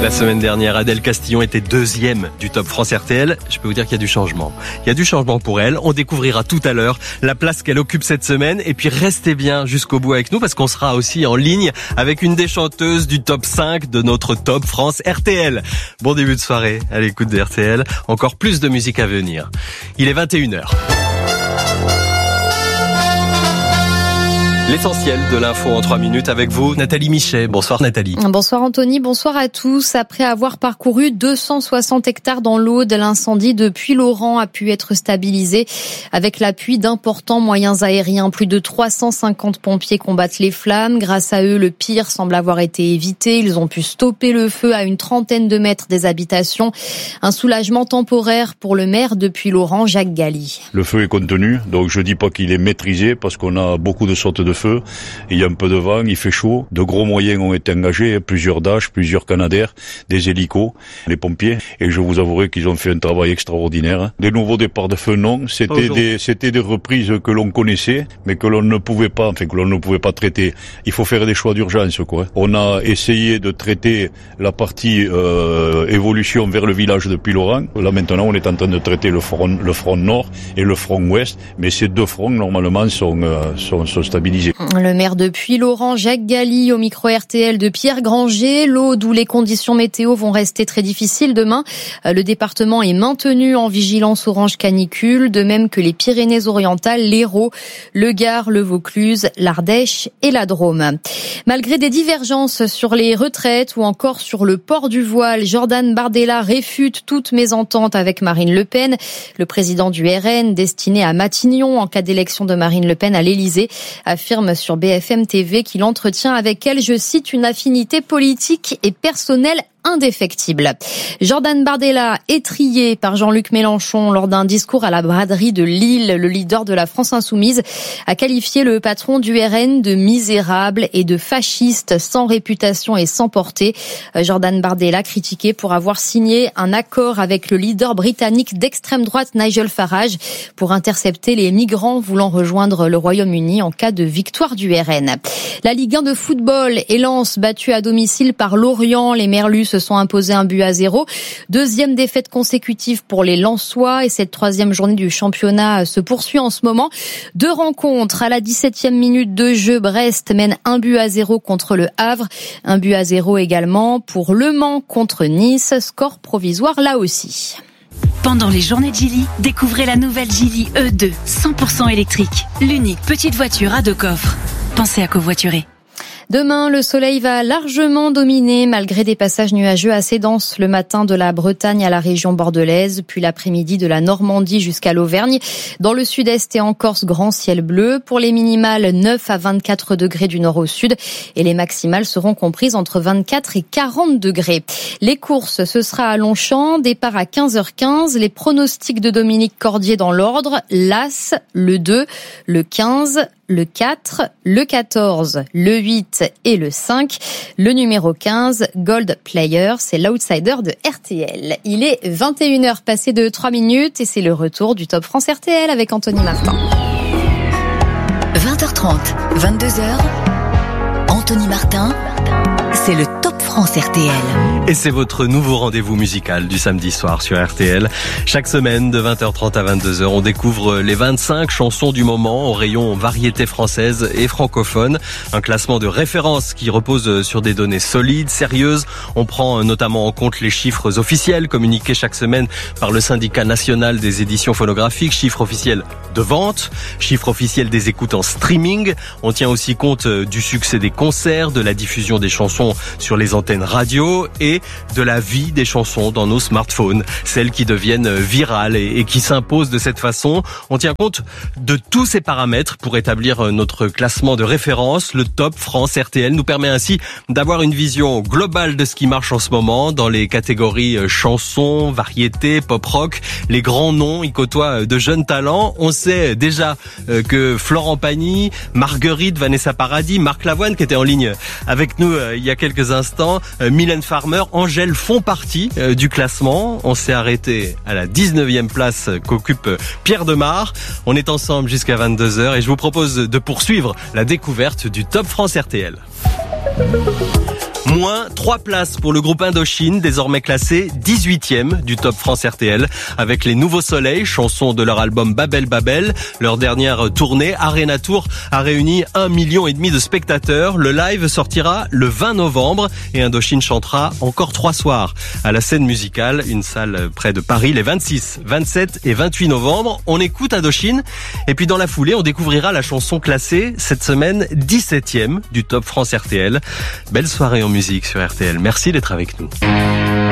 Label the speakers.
Speaker 1: La semaine dernière, Adèle Castillon était deuxième du Top France RTL. Je peux vous dire qu'il y a du changement. Il y a du changement pour elle. On découvrira tout à l'heure la place qu'elle occupe cette semaine. Et puis restez bien jusqu'au bout avec nous parce qu'on sera aussi en ligne avec une des chanteuses du Top 5 de notre Top France RTL. Bon début de soirée à l'écoute de RTL. Encore plus de musique à venir. Il est 21h. L'essentiel de l'info en 3 minutes avec vous, Nathalie Michet. Bonsoir Nathalie.
Speaker 2: Bonsoir Anthony, bonsoir à tous. Après avoir parcouru 260 hectares dans l'Aude, l'incendie de Puylaurens a pu être stabilisé avec l'appui d'importants moyens aériens. Plus de 350 pompiers combattent les flammes. Grâce à eux, le pire semble avoir été évité. Ils ont pu stopper le feu à une trentaine de mètres des habitations. Un soulagement temporaire pour le maire de Puylaurens, Jacques Galli.
Speaker 3: Le feu est contenu, donc je dis pas qu'il est maîtrisé parce qu'on a beaucoup de sortes de feu. Il y a un peu de vent, il fait chaud. De gros moyens ont été engagés, plusieurs Dash, plusieurs Canadair, des hélicos, les pompiers. Et je vous avouerai qu'ils ont fait un travail extraordinaire. Des nouveaux départs de feu, non. C'était des reprises que l'on connaissait, mais que l'on ne pouvait pas traiter. Il faut faire des choix d'urgence, quoi. On a essayé de traiter la partie évolution vers le village de Puylaurens. Là maintenant, on est en train de traiter le front nord et le front ouest, mais ces deux fronts normalement sont stabilisés.
Speaker 2: Le maire de Puylaurens, Jacques Galli, au micro RTL de Pierre Granger. L'Aude, où les conditions météo vont rester très difficiles demain. Le département est maintenu en vigilance orange canicule, de même que les Pyrénées-Orientales, l'Hérault, le Gard, le Vaucluse, l'Ardèche et la Drôme. Malgré des divergences sur les retraites ou encore sur le port du voile, Jordan Bardella réfute toute mésentente avec Marine Le Pen. Le président du RN, destiné à Matignon en cas d'élection de Marine Le Pen à l'Élysée, affirme sur BFM TV qu'il entretient avec elle, je cite, une affinité politique et personnelle indéfectible. Jordan Bardella, étrillé par Jean-Luc Mélenchon lors d'un discours à la braderie de Lille, le leader de la France Insoumise, a qualifié le patron du RN de misérable et de fasciste sans réputation et sans portée. Jordan Bardella, critiqué pour avoir signé un accord avec le leader britannique d'extrême droite Nigel Farage pour intercepter les migrants voulant rejoindre le Royaume-Uni en cas de victoire du RN. La Ligue 1 de football et Lens battu à domicile par Lorient. Les Merlus se sont imposés 1-0. Deuxième défaite consécutive pour les Lensois et cette troisième journée du championnat se poursuit en ce moment. 2 rencontres à la 17e minute de jeu. Brest mène 1-0 contre le Havre. 1-0 également pour Le Mans contre Nice. Score provisoire là aussi.
Speaker 4: Pendant les journées de Geely, découvrez la nouvelle Geely E2, 100% électrique. L'unique petite voiture à 2 coffres. Pensez à covoiturer.
Speaker 2: Demain, le soleil va largement dominer malgré des passages nuageux assez denses le matin de la Bretagne à la région bordelaise, puis l'après-midi de la Normandie jusqu'à l'Auvergne. Dans le sud-est et en Corse, grand ciel bleu. Pour les minimales, 9 à 24 degrés du nord au sud et les maximales seront comprises entre 24 et 40 degrés. Les courses, ce sera à Longchamp, départ à 15h15. Les pronostics de Dominique Cordier dans l'ordre, l'As, le 2, le 15, le 4, le 14, le 8 et le 5. Le numéro 15, Gold Player, c'est l'outsider de RTL. Il est 21h passé de 3 minutes et c'est le retour du Top France RTL avec Anthony Martin.
Speaker 5: 20h30, 22h, Anthony Martin, c'est le Top France RTL.
Speaker 1: Et c'est votre nouveau rendez-vous musical du samedi soir sur RTL. Chaque semaine, de 20h30 à 22h, on découvre les 25 chansons du moment au rayon variété française et francophone. Un classement de référence qui repose sur des données solides, sérieuses. On prend notamment en compte les chiffres officiels communiqués chaque semaine par le syndicat national des éditions phonographiques, chiffres officiels de vente, chiffres officiels des écoutes en streaming. On tient aussi compte du succès des concerts, de la diffusion des chansons sur les antennes radio et de la vie des chansons dans nos smartphones, celles qui deviennent virales et qui s'imposent de cette façon. On tient compte de tous ces paramètres pour établir notre classement de référence. Le Top France RTL nous permet ainsi d'avoir une vision globale de ce qui marche en ce moment dans les catégories chansons, variété, pop rock. Les grands noms y côtoient de jeunes talents. On sait déjà que Florent Pagny, Marguerite, Vanessa Paradis, Marc Lavoine qui était en ligne avec nous il y a quelques instants, Mylène Farmer, Angèle font partie du classement. On s'est arrêté à la 19e place qu'occupe Pierre Demar. On est ensemble jusqu'à 22h et je vous propose de poursuivre la découverte du Top France RTL. Moins 3 places pour le groupe Indochine, désormais classé 18e du Top France RTL, avec les Nouveaux Soleils, chanson de leur album Babel Babel. Leur dernière tournée, Arena Tour, a réuni 1,5 million de spectateurs. Le live sortira le 20 novembre et Indochine chantera encore 3 soirs à la Scène Musicale, une salle près de Paris, les 26, 27 et 28 novembre. On écoute Indochine et puis dans la foulée, on découvrira la chanson classée cette semaine 17e du Top France RTL. Belle soirée en musique sur RTL. Merci d'être avec nous.